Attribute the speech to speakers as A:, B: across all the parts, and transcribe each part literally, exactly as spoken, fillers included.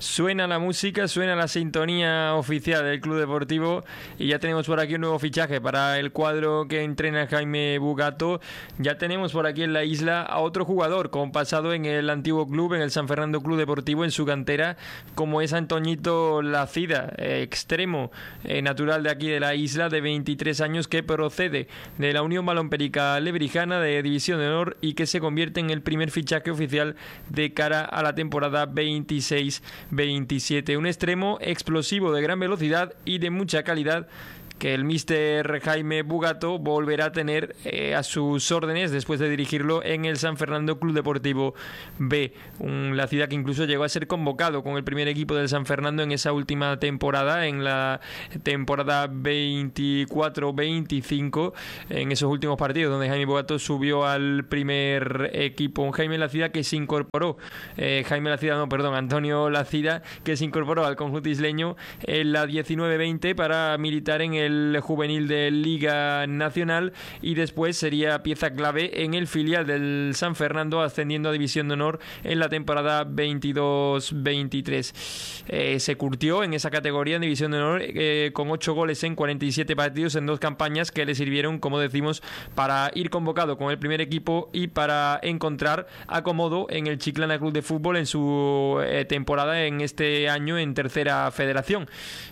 A: Suena la música, suena la sintonía oficial del Club Deportivo y ya tenemos por aquí un nuevo fichaje para el cuadro que entrena Jaime Bugato. Ya tenemos por aquí en la isla a otro jugador con pasado en el antiguo club, en el San Fernando Club Deportivo, en su cantera, como es Antoñito Lacida, eh, extremo eh, natural de aquí de la isla, de veintitrés años, que procede de la Unión Balompérica Lebrijana de División de Honor y que se convierte en el primer fichaje oficial de cara a la temporada veintiséis veintisiete. Un extremo explosivo de gran velocidad y de mucha calidad que el míster Jaime Bugato volverá a tener eh, a sus órdenes después de dirigirlo en el San Fernando Club Deportivo B. Un Lacida que incluso llegó a ser convocado con el primer equipo del San Fernando en esa última temporada, en la temporada veinticuatro veinticinco, en esos últimos partidos donde Jaime Bugato subió al primer equipo. Un Jaime Lacida que se incorporó, eh, Jaime Lacida, no, perdón, Antonio Lacida, que se incorporó al conjunto isleño en la diecinueve veinte para militar en el el juvenil de Liga Nacional y después sería pieza clave en el filial del San Fernando, ascendiendo a División de Honor en la temporada veintidós veintitrés. Eh, se curtió en esa categoría en División de Honor eh, con ocho goles en cuarenta y siete partidos en dos campañas que le sirvieron, como decimos, para ir convocado con el primer equipo y para encontrar acomodo en el Chiclana Club de Fútbol en su eh, temporada en este año en Tercera Federación.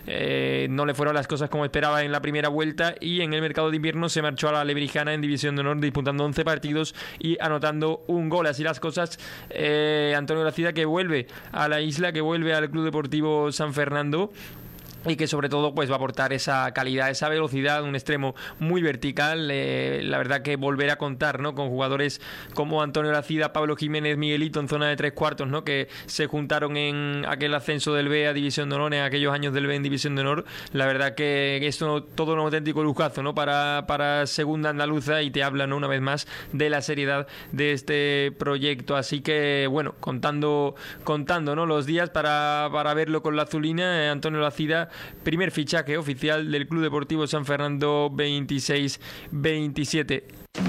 A: Eh, no le fueron las cosas como esperaba en la primera vuelta y en el mercado de invierno se marchó a la Lebrijana en División de Honor disputando once partidos y anotando un gol. Así las cosas, eh, Antonio Lacida, que vuelve a la isla, que vuelve al Club Deportivo San Fernando y que sobre todo pues va a aportar esa calidad, esa velocidad, un extremo muy vertical. Eh, la verdad que volver a contar, ¿no?, con jugadores como Antonio Lacida, Pablo Jiménez, Miguelito en zona de tres cuartos, ¿no?, que se juntaron en aquel ascenso del B a División de Honor, en aquellos años del B en División de Honor. La verdad que esto todo un auténtico lujazo, ¿no?, para, para Segunda Andaluza, y te habla, ¿no?, una vez más de la seriedad de este proyecto. Así que bueno, contando contando ¿no?, los días para, para verlo con la azulina. eh, Antonio Lacida, primer fichaje oficial del Club Deportivo San Fernando veintiséis veintisiete.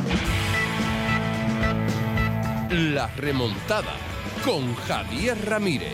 B: La remontada con Javier Ramírez.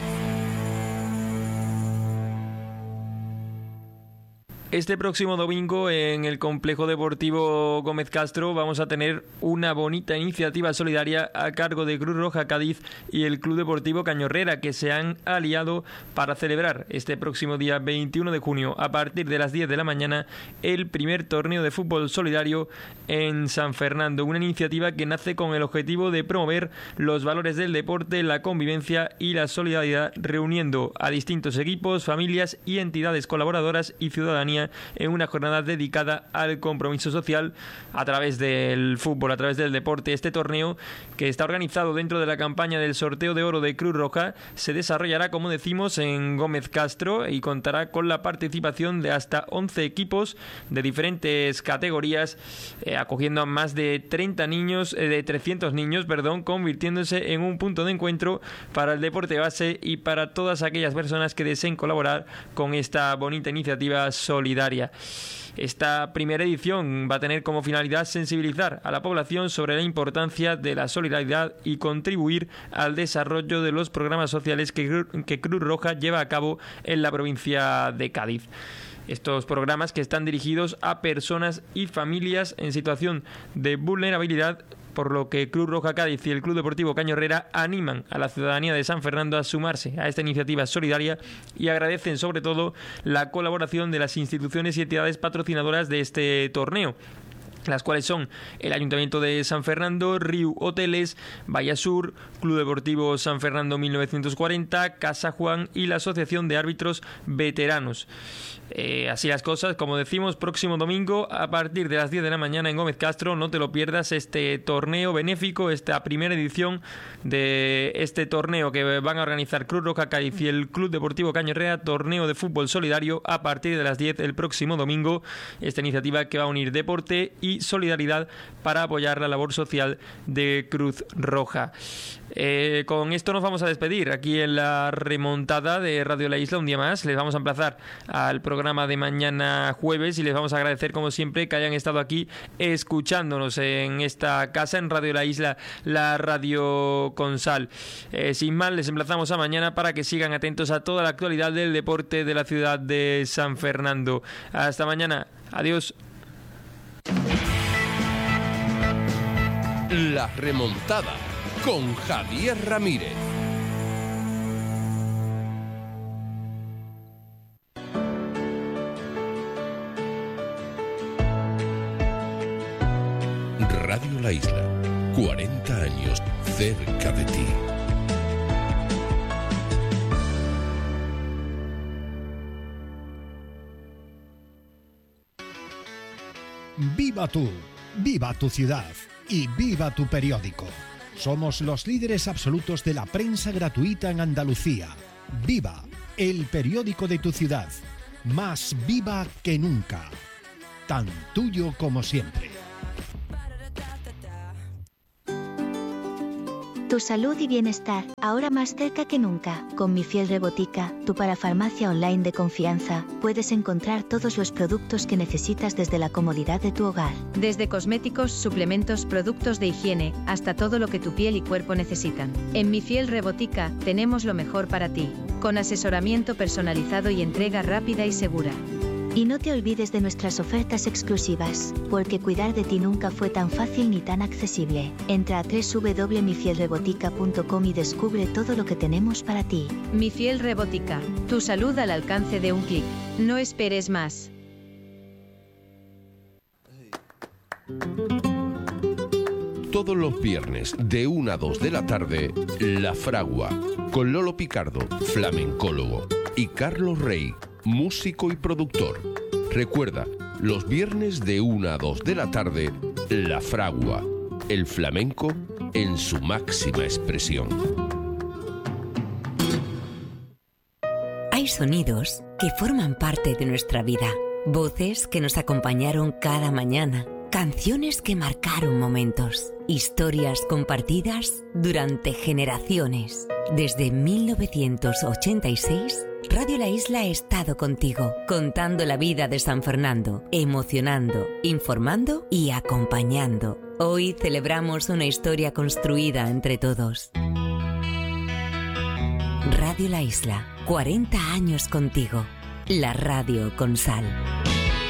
A: Este próximo domingo en el Complejo Deportivo Gómez Castro vamos a tener una bonita iniciativa solidaria a cargo de Cruz Roja Cádiz y el Club Deportivo Cañorrera, que se han aliado para celebrar este próximo día veintiuno de junio a partir de las diez de la mañana el primer torneo de fútbol solidario en San Fernando. Una iniciativa que nace con el objetivo de promover los valores del deporte, la convivencia y la solidaridad, reuniendo a distintos equipos, familias y entidades colaboradoras y ciudadanía en una jornada dedicada al compromiso social a través del fútbol, a través del deporte. Este torneo, que está organizado dentro de la campaña del sorteo de oro de Cruz Roja, se desarrollará, como decimos, en Gómez Castro y contará con la participación de hasta once equipos de diferentes categorías, eh, acogiendo a más de treinta niños, eh, de trescientos niños, perdón, convirtiéndose en un punto de encuentro para el deporte base y para todas aquellas personas que deseen colaborar con esta bonita iniciativa solidaria. Esta primera edición va a tener como finalidad sensibilizar a la población sobre la importancia de la solidaridad y contribuir al desarrollo de los programas sociales que, que Cruz Roja lleva a cabo en la provincia de Cádiz. Estos programas que están dirigidos a personas y familias en situación de vulnerabilidad, por lo que Cruz Roja Cádiz y el Club Deportivo Cañorrera animan a la ciudadanía de San Fernando a sumarse a esta iniciativa solidaria y agradecen sobre todo la colaboración de las instituciones y entidades patrocinadoras de este torneo, las cuales son el Ayuntamiento de San Fernando, Riu Hoteles, Vallasur, Club Deportivo San Fernando mil novecientos cuarenta, Casa Juan y la Asociación de Árbitros Veteranos. Eh, así las cosas, como decimos, próximo domingo a partir de las diez de la mañana en Gómez Castro. No te lo pierdas, este torneo benéfico, esta primera edición de este torneo que van a organizar Cruz Roja Cádiz y el Club Deportivo Cañorrera, torneo de fútbol solidario a partir de las diez el próximo domingo. Esta iniciativa que va a unir deporte y y solidaridad para apoyar la labor social de Cruz Roja. Eh, con esto nos vamos a despedir aquí en la remontada de Radio La Isla un día más. Les vamos a emplazar al programa de mañana jueves y les vamos a agradecer como siempre que hayan estado aquí escuchándonos en esta casa, en Radio La Isla, la radio con sal. Eh, sin más, les emplazamos a mañana para que sigan atentos a toda la actualidad del deporte de la ciudad de San Fernando. Hasta mañana. Adiós.
B: La remontada con Javier Ramírez. Radio La Isla, cuarenta años cerca de ti.
C: Viva tú, viva tu ciudad y viva tu periódico. Somos los líderes absolutos de la prensa gratuita en Andalucía. Viva, el periódico de tu ciudad. Más viva que nunca. Tan tuyo como siempre.
D: Tu salud y bienestar, ahora más cerca que nunca. Con Mi Fiel Rebotica, tu parafarmacia online de confianza, puedes encontrar todos los productos que necesitas desde la comodidad de tu hogar.
E: Desde cosméticos, suplementos, productos de higiene, hasta todo lo que tu piel y cuerpo necesitan. En Mi Fiel Rebotica, tenemos lo mejor para ti, con asesoramiento personalizado y entrega rápida y segura.
D: Y no te olvides de nuestras ofertas exclusivas, porque cuidar de ti nunca fue tan fácil ni tan accesible. Entra a doble u doble u doble u punto mi fiel rebotica punto com y descubre todo lo que tenemos para ti.
E: Mi Fiel Rebotica, tu salud al alcance de un clic. No esperes más.
B: Todos los viernes de una a dos de la tarde, La Fragua, con Lolo Picardo, flamencólogo, y Carlos Rey, músico y productor. Recuerda, los viernes de una a dos de la tarde, La Fragua, el flamenco en su máxima expresión.
F: Hay sonidos que forman parte de nuestra vida, voces que nos acompañaron cada mañana, canciones que marcaron momentos, historias compartidas durante generaciones. Desde mil novecientos ochenta y seis, Radio La Isla ha estado contigo, contando la vida de San Fernando, emocionando, informando y acompañando. Hoy celebramos una historia construida entre todos. Radio La Isla, cuarenta años contigo. La radio con sal.